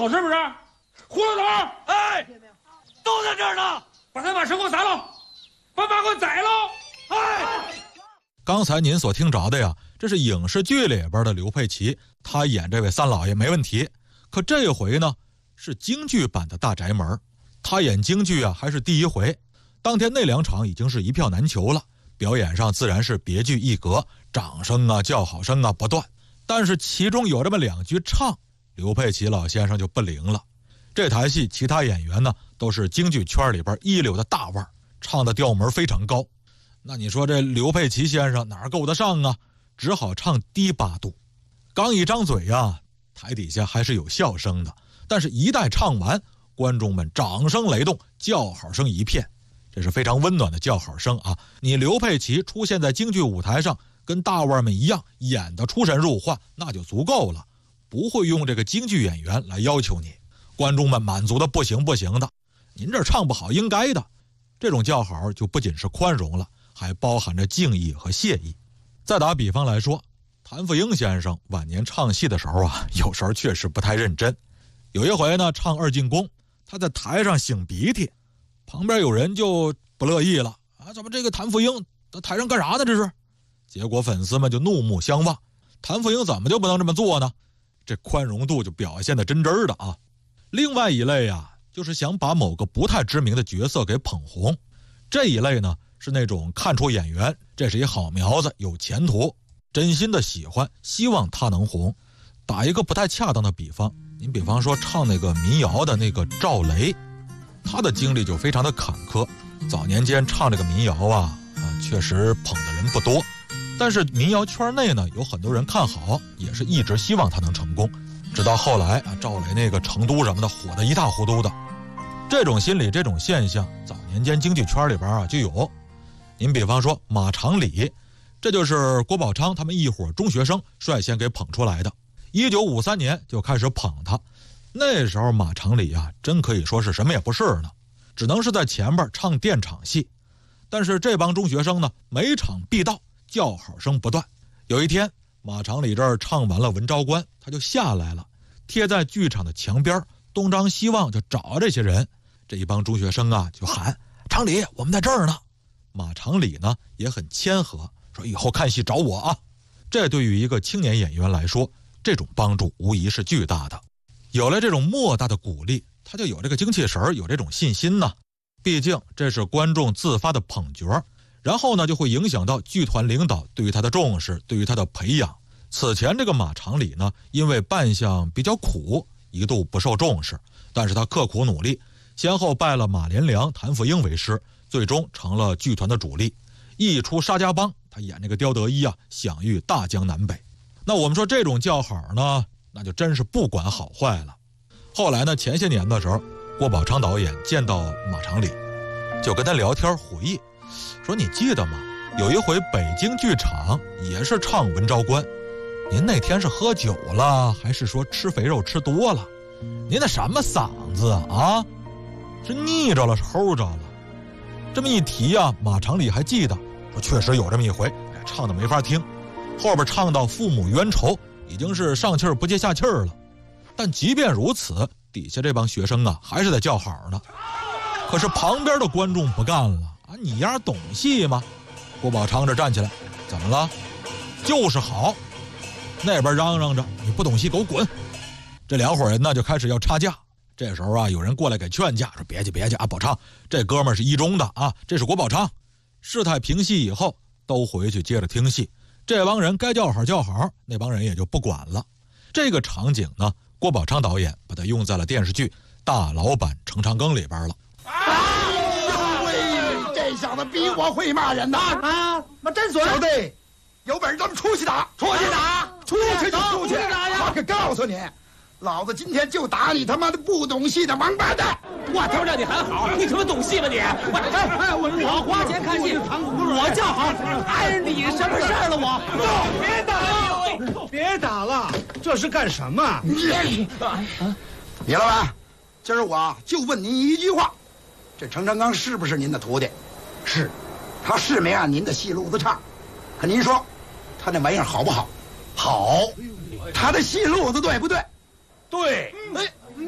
走是不是？胡老头， 哎，都在这儿呢， 把他把车给我砸了，把马给我宰了！ 哎， 刚才您所听着的呀，这是影视剧里边的刘佩琦，他演这位三老爷没问题。可这回呢，是京剧版的大宅门，他演京剧啊还是第一回。当天那2场已经是一票难求了，表演上自然是别具一格，掌声啊叫好声啊不断。但是其中有这么2句唱，刘佩琦老先生就不灵了。这台戏其他演员呢都是京剧圈里边一流的大腕，唱的调门非常高。那你说这刘佩琦先生哪够得上啊？只好唱低8度。刚一张嘴啊，台底下还是有笑声的，但是一待唱完，观众们掌声雷动，叫好声一片。这是非常温暖的叫好声啊！你刘佩琦出现在京剧舞台上，跟大腕们一样演得出神入化，那就足够了，不会用这个京剧演员来要求你。观众们满足的不行的，您这唱不好应该的。这种叫好就不仅是宽容了，还包含着敬意和谢意。再打比方来说，谭富英先生晚年唱戏的时候啊，有时候确实不太认真。有一回呢，唱二进宫，他在台上擤鼻涕，旁边有人就不乐意了啊，怎么这个谭富英在台上干啥呢？这是。结果粉丝们就怒目相望，谭富英怎么就不能这么做呢？这宽容度就表现得真真的啊。另外一类啊，就是想把某个不太知名的角色给捧红。这一类呢，是那种看出演员这是一好苗子，有前途，真心的喜欢，希望他能红。打一个不太恰当的比方，您比方说唱那个民谣的那个赵雷，他的经历就非常的坎坷。早年间唱这个民谣啊，确实捧的人不多。但是民谣圈内呢，有很多人看好，也是一直希望他能成功。直到后来啊，赵雷那个成都什么的火得一塌糊涂的。这种心理，这种现象，早年间京剧圈里边啊就有。您比方说马长礼，这就是郭宝昌他们一伙中学生率先给捧出来的。1953年就开始捧他，那时候马长礼啊，真可以说是什么也不是呢，只能是在前边唱垫场戏。但是这帮中学生呢，每场必到，叫好声不断。有一天，马长礼这儿唱完了《文昭关》，他就下来了，贴在剧场的墙边，东张西望就找这些人。这一帮中学生啊，就喊：“长礼，我们在这儿呢。”马长礼呢也很谦和，说：“以后看戏找我啊。”这对于一个青年演员来说，这种帮助无疑是巨大的。有了这种莫大的鼓励，他就有这个精气神，有这种信心呢。毕竟这是观众自发的捧角，然后呢就会影响到剧团领导对于他的重视，对于他的培养。此前这个马长礼呢，因为扮相比较苦，一度不受重视，但是他刻苦努力，先后拜了马连良、谭富英为师，最终成了剧团的主力。一出沙家浜，他演那个刁德一啊，享誉大江南北。那我们说这种叫好呢，那就真是不管好坏了。后来呢，前些年的时候，郭宝昌导演见到马长礼，就跟他聊天回忆，说：“你记得吗？有一回北京剧场也是唱《文昭关》，您那天是喝酒了，还是说吃肥肉吃多了？您那什么嗓子啊？是腻着了，是齁着了？”这么一提啊，马长礼还记得，说确实有这么一回，唱的没法听，后边唱到父母冤仇，已经是上气儿不接下气儿了。但即便如此，底下这帮学生啊，还是在叫好呢。可是旁边的观众不干了啊！你丫懂戏吗？郭宝昌这站起来，怎么了？就是好。那边嚷嚷着你不懂戏，给我滚！这两伙人呢就开始要插架。这时候啊，有人过来给劝架，说别急啊，宝昌，这哥们儿是一中的啊，这是郭宝昌。事态平息以后，都回去接着听戏。这帮人该叫好叫好，那帮人也就不管了。这个场景呢，郭宝昌导演把它用在了电视剧《大老板程长庚》里边了。 这小子比我会骂人呐！ 啊，妈真损！ 小弟，有本事咱们出去打， 出去打， 出去就出去！我可告诉你，老子今天就打你他妈的不懂戏的王八蛋！ 我他妈让你还好，你他妈懂戏吗你？我花钱看戏，我叫好，碍你什么事儿了我？ 别打了， 别打了，这是干什么？ 李老板，今儿我就问您一句话，这程长庚是不是您的徒弟？是，他是没按您的戏路子唱，可您说他那玩意儿好不好？好，他的戏路子对不对？ 对， 哎。